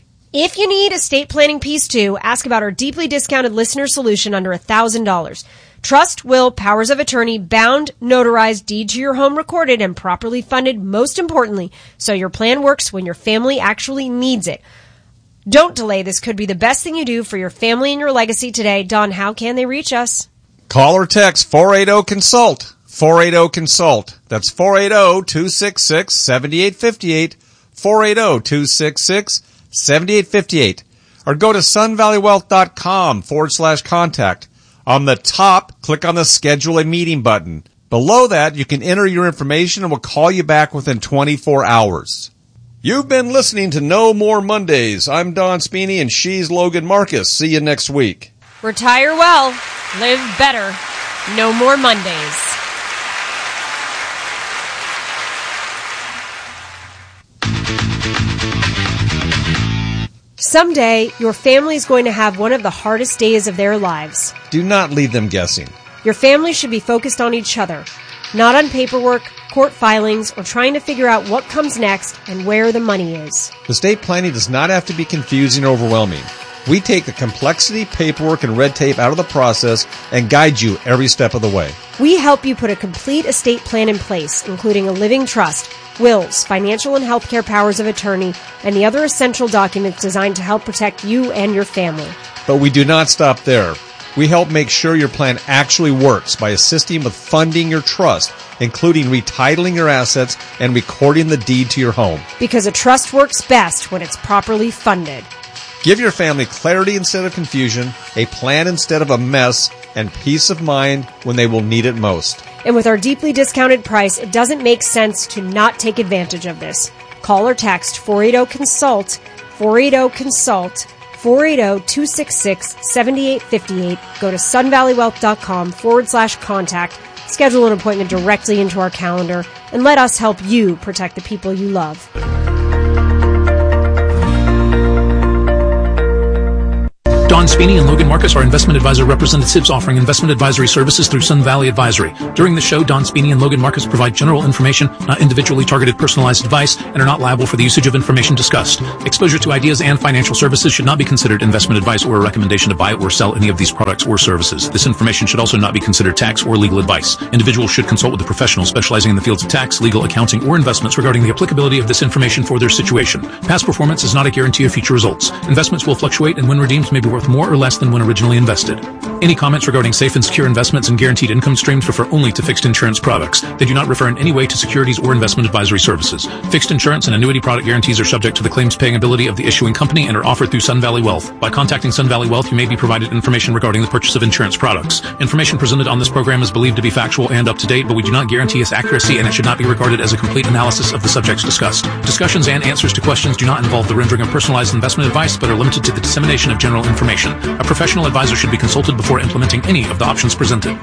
If you need estate planning piece two, ask about our deeply discounted listener solution under one thousand dollars. Trust, will, powers of attorney, bound, notarized, deed to your home recorded, and properly funded, most importantly, so your plan works when your family actually needs it. Don't delay. This could be the best thing you do for your family and your legacy today. Don, how can they reach us? Call or text four eight zero consult. four eight zero consult. That's four eight zero, two six six, seven eight five eight. four eight zero, two six six, seven eight five eight. Or go to sunvalleywealth.com forward slash contact. On the top, click on the schedule a meeting button. Below that, you can enter your information and we'll call you back within twenty-four hours. You've been listening to No More Mondays. I'm Don Spini and she's Logan Marcus. See you next week. Retire well, live better, no more Mondays. Someday, your family is going to have one of the hardest days of their lives. Do not leave them guessing. Your family should be focused on each other, not on paperwork, court filings, or trying to figure out what comes next and where the money is. Estate planning does not have to be confusing or overwhelming. We take the complexity, paperwork, and red tape out of the process and guide you every step of the way. We help you put a complete estate plan in place, including a living trust, wills, financial and healthcare powers of attorney, and the other essential documents designed to help protect you and your family. But we do not stop there. We help make sure your plan actually works by assisting with funding your trust, including retitling your assets and recording the deed to your home. Because a trust works best when it's properly funded. Give your family clarity instead of confusion, a plan instead of a mess, and peace of mind when they will need it most. And with our deeply discounted price, it doesn't make sense to not take advantage of this. Call or text four eight zero consult, four eight zero consult, four eight zero, two six six, seven eight five eight. Go to sunvalleywealth.com forward slash contact. Schedule an appointment directly into our calendar and let us help you protect the people you love. Don Spini and Logan Marcus are investment advisor representatives offering investment advisory services through Sun Valley Advisory. During the show, Don Spini and Logan Marcus provide general information, not individually targeted personalized advice, and are not liable for the usage of information discussed. Exposure to ideas and financial services should not be considered investment advice or a recommendation to buy or sell any of these products or services. This information should also not be considered tax or legal advice. Individuals should consult with a professional specializing in the fields of tax, legal, accounting, or investments regarding the applicability of this information for their situation. Past performance is not a guarantee of future results. Investments will fluctuate, and when redeemed may be worth more or less than when originally invested. Any comments regarding safe and secure investments and guaranteed income streams refer only to fixed insurance products. They do not refer in any way to securities or investment advisory services. Fixed insurance and annuity product guarantees are subject to the claims paying ability of the issuing company and are offered through Sun Valley Wealth. By contacting Sun Valley Wealth, you may be provided information regarding the purchase of insurance products. Information presented on this program is believed to be factual and up to date, but we do not guarantee its accuracy, and it should not be regarded as a complete analysis of the subjects discussed. Discussions and answers to questions do not involve the rendering of personalized investment advice, but are limited to the dissemination of general information. A professional advisor should be consulted before implementing any of the options presented.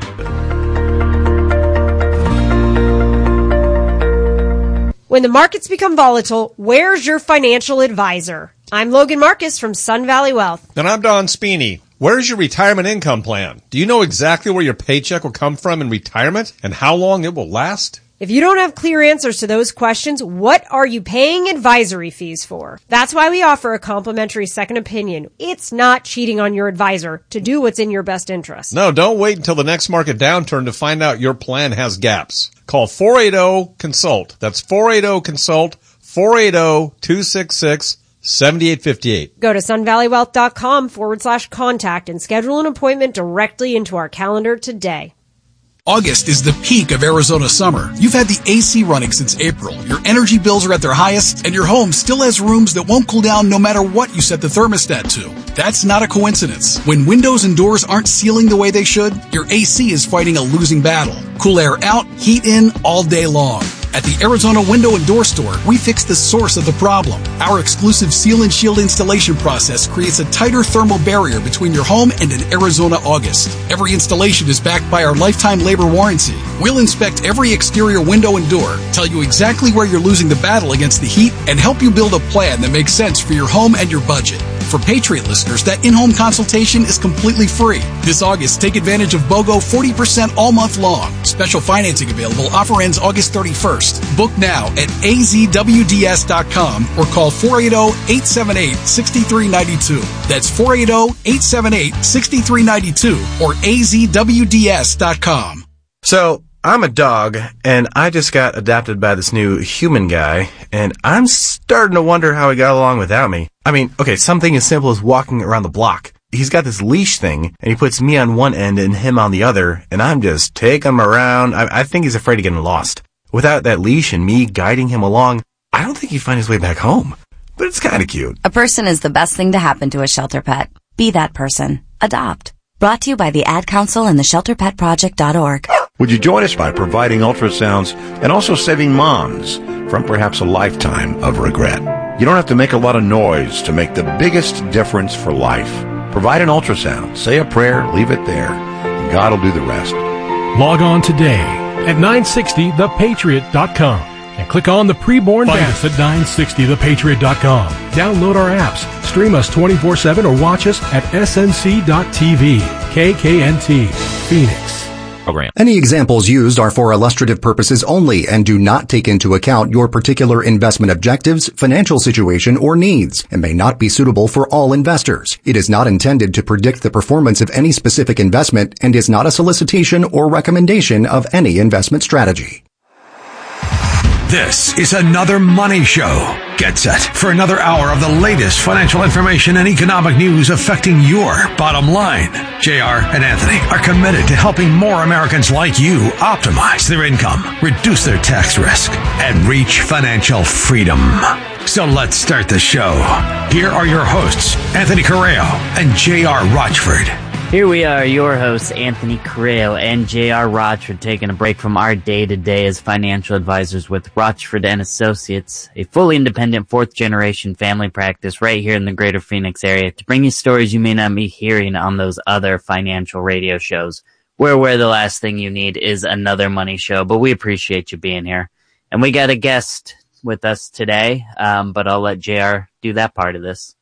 When the markets become volatile, where's your financial advisor? I'm Logan Marcus from Sun Valley Wealth. And I'm Don Spini. Where's your retirement income plan? Do you know exactly where your paycheck will come from in retirement and how long it will last? If you don't have clear answers to those questions, what are you paying advisory fees for? That's why we offer a complimentary second opinion. It's not cheating on your advisor to do what's in your best interest. No, don't wait until the next market downturn to find out your plan has gaps. Call four eight zero consult. That's four eight zero consult, four eight zero, two six six, seven eight five eight. Go to sunvalleywealth.com forward slash contact and schedule an appointment directly into our calendar today. August is the peak of Arizona summer. You've had the A C running since April. Your energy bills are at their highest, and your home still has rooms that won't cool down no matter what you set the thermostat to. That's not a coincidence. When windows and doors aren't sealing the way they should, your A C is fighting a losing battle. Cool air out, heat in all day long. At the Arizona Window and Door Store, we fix the source of the problem. Our exclusive Seal and Shield installation process creates a tighter thermal barrier between your home and an Arizona August. Every installation is backed by our lifetime labor warranty. We'll inspect every exterior window and door, tell you exactly where you're losing the battle against the heat, and help you build a plan that makes sense for your home and your budget. For Patriot listeners, that in-home consultation is completely free. This August, take advantage of BOGO forty percent all month long. Special financing available. Offer ends August thirty-first. Book now at A Z W D S dot com or call four eight zero, eight seven eight, six three nine two. That's four eight zero, eight seven eight, six three nine two or A Z W D S dot com. So, I'm a dog, and I just got adopted by this new human guy, and I'm starting to wonder how he got along without me. I mean, okay, something as simple as walking around the block. He's got this leash thing, and he puts me on one end and him on the other, and I'm just taking him around. I, I think he's afraid of getting lost. Without that leash and me guiding him along, I don't think he'd find his way back home. But it's kind of cute. A person is the best thing to happen to a shelter pet. Be that person. Adopt. Brought to you by the Ad Council and the shelter pet project dot org. Would you join us by providing ultrasounds and also saving moms from perhaps a lifetime of regret? You don't have to make a lot of noise to make the biggest difference for life. Provide an ultrasound, say a prayer, leave it there, and God will do the rest. Log on today at nine sixty the patriot dot com and click on the preborn Find us at nine sixty the patriot dot com. Download our apps, stream us twenty-four seven, or watch us at S N C dot T V. K K N T, Phoenix. Program. Any examples used are for illustrative purposes only and do not take into account your particular investment objectives, financial situation, or needs, and may not be suitable for all investors. It is not intended to predict the performance of any specific investment and is not a solicitation or recommendation of any investment strategy. This is another money show. Get set for another hour of the latest financial information and economic news affecting your bottom line. J R and Anthony are committed to helping more Americans like you optimize their income, reduce their tax risk, and reach financial freedom. So let's start the show. Here are your hosts, Anthony Correo and J R Rochford. Here we are, your hosts, Anthony Correo and J R Rochford, taking a break from our day-to-day as financial advisors with Rochford and Associates, a fully independent fourth-generation family practice right here in the greater Phoenix area, to bring you stories you may not be hearing on those other financial radio shows, where, where the last thing you need is another money show. But we appreciate you being here. And we got a guest with us today, um, but I'll let J R do that part of this.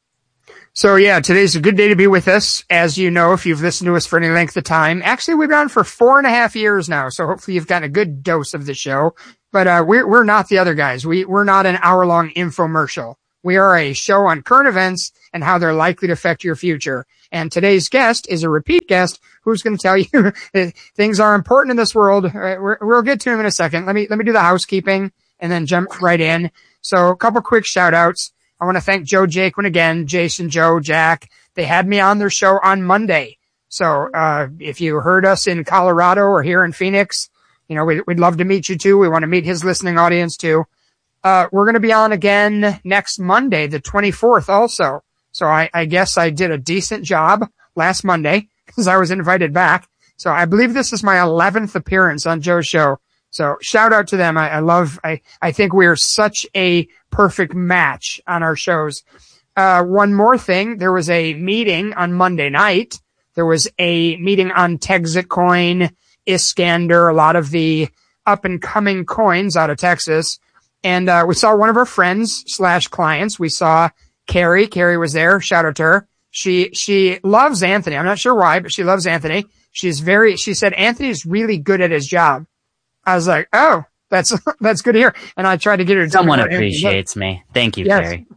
So yeah, today's a good day to be with us. As you know, if you've listened to us for any length of time, actually we've been on for four and a half years now. So hopefully you've gotten a good dose of the show, but, uh, we're, we're not the other guys. We, we're not an hour long infomercial. We are a show on current events and how they're likely to affect your future. And today's guest is a repeat guest who's going to tell you that things are important in this world. We're, we'll get to him in a second. Let me, let me do the housekeeping and then jump right in. So a couple quick shout outs. I want to thank Joe Jaquin again, Jason, Joe, Jack. They had me on their show on Monday. So, uh, if you heard us in Colorado or here in Phoenix, you know, we'd, we'd love to meet you too. We want to meet his listening audience too. Uh, we're going to be on again next Monday, the twenty-fourth also. So I, I guess I did a decent job last Monday because I was invited back. So I believe this is my eleventh appearance on Joe's show. So shout out to them. I, I love, I, I think we are such a perfect match on our shows. Uh, one more thing. There was a meeting on Monday night. There was a meeting on Texit Coin, Iskander, a lot of the up and coming coins out of Texas. And, uh, we saw one of our friends slash clients. We saw Carrie. Carrie was there. Shout out to her. She, she loves Anthony. I'm not sure why, but she loves Anthony. She's very, she said Anthony's really good at his job. I was like, oh, that's, that's good to hear. And I tried to get her to Someone appreciates me. Thank you, yes. Carrie.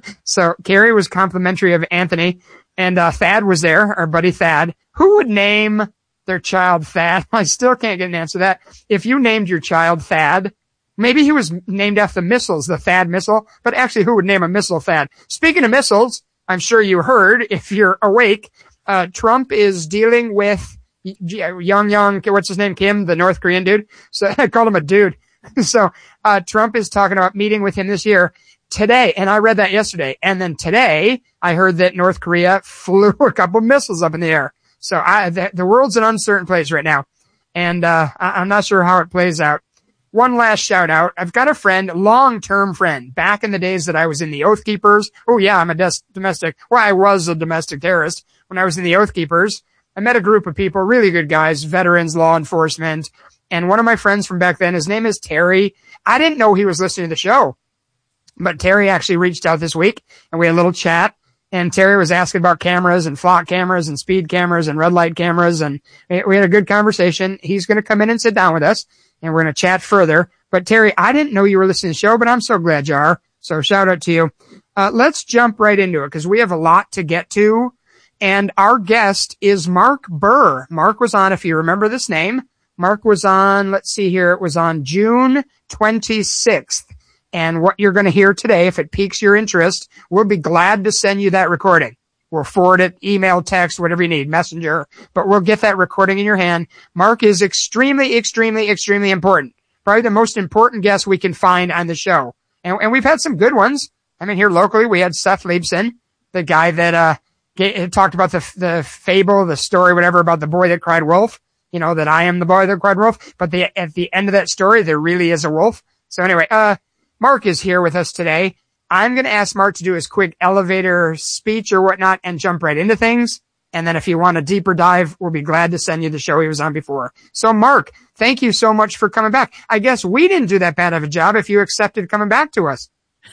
So Carrie was complimentary of Anthony, and, uh, Thad was there, our buddy Thad. Who would name their child Thad? I still can't get an answer to that. If you named your child Thad, maybe he was named after the missiles, the Thad missile, but actually who would name a missile Thad? Speaking of missiles, I'm sure you heard, if you're awake, uh, Trump is dealing with Young, young, what's his name? Kim, the North Korean dude. So I called him a dude. So, uh, Trump is talking about meeting with him this year today. And I read that yesterday. And then today I heard that North Korea flew a couple missiles up in the air. So I, the, the world's an uncertain place right now. And, uh, I, I'm not sure how it plays out. One last shout out. I've got a friend, long-term friend, back in the days that I was in the Oath Keepers. Oh yeah, I'm a des- domestic. Well, I was a domestic terrorist when I was in the Oath Keepers. I met a group of people, really good guys, veterans, law enforcement, and one of my friends from back then, his name is Terry. I didn't know he was listening to the show, but Terry actually reached out this week, and we had a little chat, and Terry was asking about cameras and flock cameras and speed cameras and red light cameras, and we had a good conversation. He's going to come in and sit down with us, and we're going to chat further. But Terry, I didn't know you were listening to the show, but I'm so glad you are, so shout out to you. Uh, let's jump right into it, because we have a lot to get to. And our guest is Mark Burr. Mark was on, if you remember this name, Mark was on, let's see here, it was on June twenty-sixth. And what you're going to hear today, if it piques your interest, we'll be glad to send you that recording. We'll forward it, email, text, whatever you need, messenger, but we'll get that recording in your hand. Mark is extremely, extremely, extremely important. Probably the most important guest we can find on the show. And, and we've had some good ones. I mean, here locally, we had Seth Leibson, the guy that, uh, It talked about the the fable, the story, whatever, about the boy that cried wolf. You know, that I am the boy that cried wolf. But the, at the end of that story, there really is a wolf. So anyway, uh, Mark is here with us today. I'm going to ask Mark to do his quick elevator speech or whatnot and jump right into things. And then if you want a deeper dive, we'll be glad to send you the show he was on before. So Mark, thank you so much for coming back. I guess we didn't do that bad of a job if you accepted coming back to us.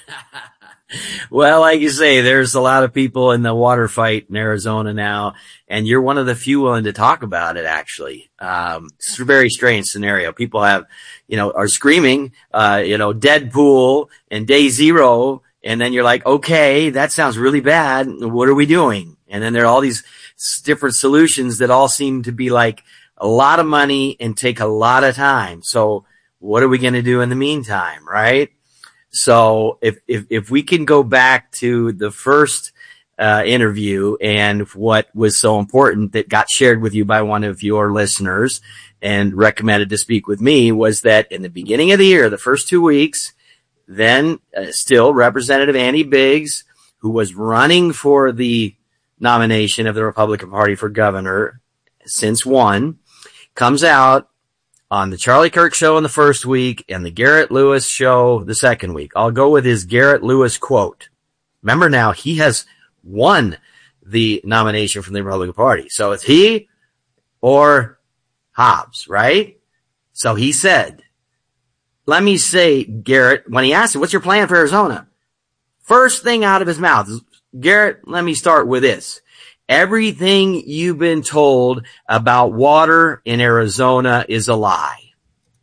Well, like you say, there's a lot of people in the water fight in Arizona now, and you're one of the few willing to talk about it, actually. Um, it's a very strange scenario. People have, you know, are screaming, uh, you know, Deadpool and Day Zero, and then you're like, okay, that sounds really bad. What are we doing? And then there are all these different solutions that all seem to be like a lot of money and take a lot of time. So what are we going to do in the meantime, right? So if, if, if we can go back to the first, uh, interview and what was so important that got shared with you by one of your listeners and recommended to speak with me was that in the beginning of the year, the first two weeks, then uh, still Representative Andy Biggs, who was running for the nomination of the Republican Party for governor since won, comes out on the Charlie Kirk show in the first week and the Garrett Lewis show the second week. I'll go with his Garrett Lewis quote. Remember now, he has won the nomination from the Republican Party. So it's he or Hobbs, right? So he said, let me say, Garrett, when he asked him, what's your plan for Arizona? First thing out of his mouth is, Garrett, let me start with this. Everything you've been told about water in Arizona is a lie.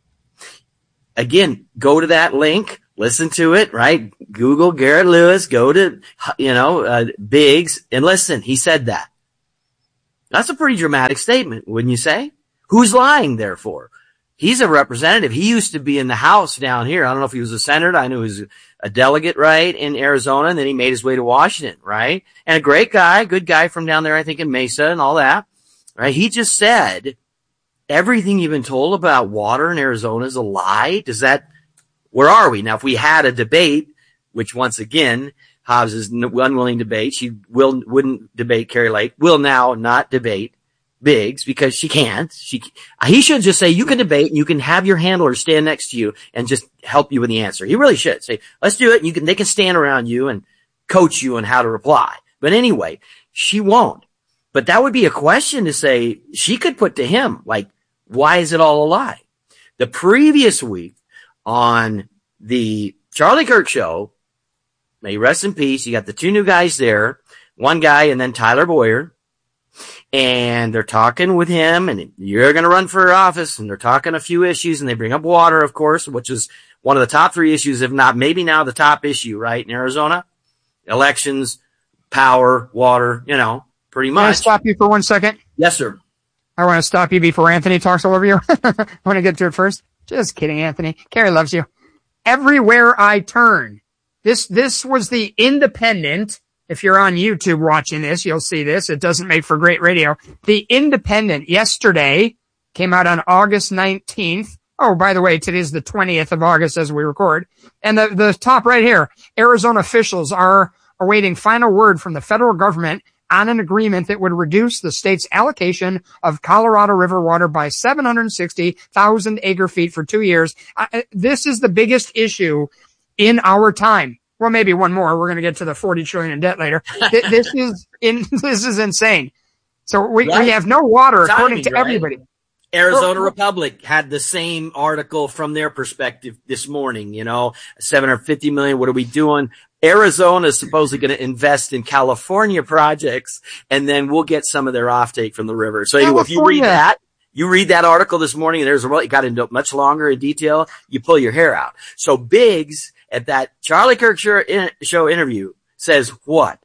Again, go to that link, listen to it, right? Google Garrett Lewis, go to, you know, uh, Biggs, and listen, he said that. That's a pretty dramatic statement, wouldn't you say? Who's lying there for? He's a representative. He used to be in the House down here. I don't know if he was a senator. I knew he was a delegate, right, in Arizona, and then he made his way to Washington, right? And a great guy, good guy from down there, I think, in Mesa and all that, right? He just said, everything you've been told about water in Arizona is a lie. Does that, where are we? Now, if we had a debate, which once again, Hobbs is unwilling to debate, she will, wouldn't debate Kari Lake, will now not debate Biggs because she can't. She, he should just say, you can debate and you can have your handler stand next to you and just help you with the answer. He really should say, let's do it. And you can, they can stand around you and coach you on how to reply. But anyway, she won't. But that would be a question to say, she could put to him, like, why is it all a lie? The previous week on the Charlie Kirk show, may he rest in peace, you got the two new guys there, one guy and then Tyler Boyer. And they're talking with him and you're going to run for office and they're talking a few issues and they bring up water, of course, which is one of the top three issues, if not maybe now the top issue, right? In Arizona, elections, power, water, you know, pretty much. Can I stop you for one second? Yes, sir. I want to stop you before Anthony talks all over you. I want to get to it first. Just kidding, Anthony. Kari loves you. Everywhere I turn. This, this was the Independent. If you're on YouTube watching this, you'll see this. It doesn't make for great radio. The Independent yesterday came out on August nineteenth. Oh, by the way, today's the twentieth of August as we record. And the, the top right here, Arizona officials are awaiting final word from the federal government on an agreement that would reduce the state's allocation of Colorado River water by seven hundred sixty thousand acre feet for two years. Uh, this is the biggest issue in our time. Well, maybe one more. We're going to get to the forty trillion in debt later. This is in, this is insane. So we, right. we have no water Timing, according to right? everybody. Arizona Republic had the same article from their perspective this morning, you know, seven hundred fifty million. What are we doing? Arizona is supposedly going to invest in California projects and then we'll get some of their offtake from the river. So anyway, if you read that, you read that article this morning and there's a, it got into much longer in detail. You pull your hair out. So Biggs at that Charlie Kirk show interview says what?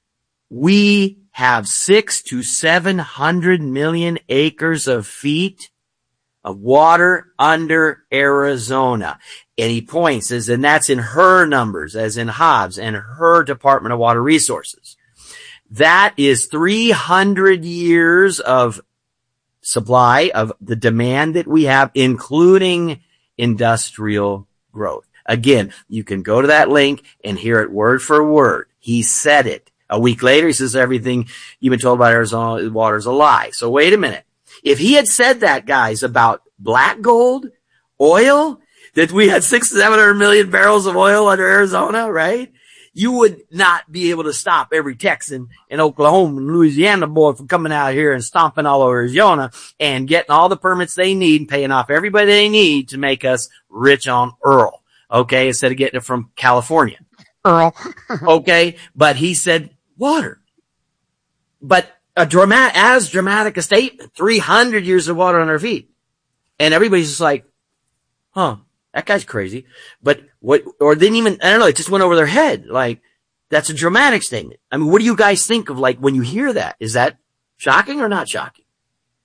We have six to seven hundred million acres of feet of water under Arizona. And he points as, and that's in her numbers, as in Hobbs and her Department of Water Resources. That is three hundred years of supply of the demand that we have, including industrial growth. Again, you can go to that link and hear it word for word. He said it. A week later, he says everything you've been told about Arizona water is a lie. So wait a minute. If he had said that, guys, about black gold, oil, that we had six to seven hundred million barrels of oil under Arizona, right? You would not be able to stop every Texan in Oklahoma and Louisiana boy from coming out here and stomping all over Arizona and getting all the permits they need and paying off everybody they need to make us rich on Earl. Okay, instead of getting it from California. Earl. Okay, but he said water. But a dramatic, as dramatic a statement, three hundred years of water on our feet. And everybody's just like, huh, that guy's crazy. But what, or didn't even, I don't know, it just went over their head. Like, that's a dramatic statement. I mean, what do you guys think of, like, when you hear that? Is that shocking or not shocking?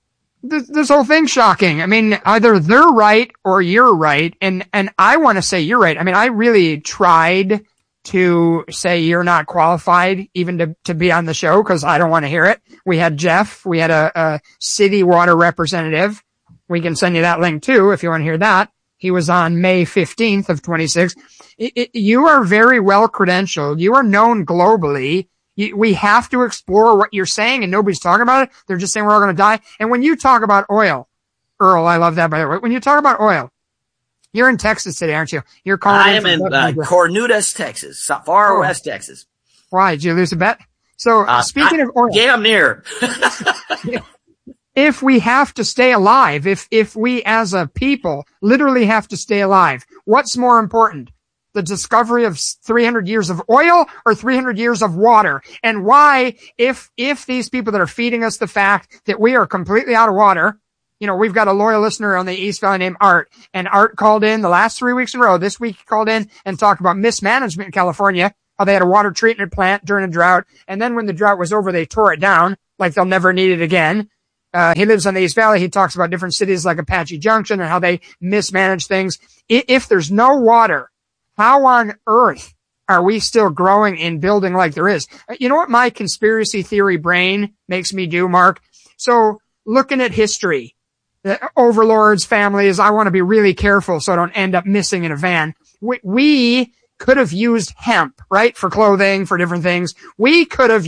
this, this whole thing's shocking. I mean, either they're right or you're right. And, and I want to say you're right. I mean, I really tried to say you're not qualified even to, to be on the show because I don't want to hear it. We had Jeff. We had a, a city water representative. We can send you that link too if you want to hear that. He was on May fifteenth of twenty-six. It, it, you are very well credentialed. You are known globally. You, we have to explore what you're saying and nobody's talking about it. They're just saying we're all going to die. And when you talk about oil, Earl, I love that by the way. When you talk about oil, you're in Texas today, aren't you? You're calling. I am in uh, Cornudas, Texas, far oh. west Texas. Why did you lose a bet? So uh, speaking I, of oil, damn near. If we have to stay alive, if if we as a people literally have to stay alive, what's more important? The discovery of three hundred years of oil or three hundred years of water? And why, if if these people that are feeding us the fact that we are completely out of water, you know, we've got a loyal listener on the East Valley named Art, and Art called in the last three weeks in a row. This week he called in and talked about mismanagement in California, how they had a water treatment plant during a drought, and then when the drought was over, they tore it down like they'll never need it again. Uh, he lives on the East Valley. He talks about different cities like Apache Junction and how they mismanage things. If there's no water, how on earth are we still growing and building like there is? You know what my conspiracy theory brain makes me do, Mark? So looking at history, the overlords, families, I want to be really careful so I don't end up missing in a van. We, we could have used hemp, right? For clothing, for different things. We could have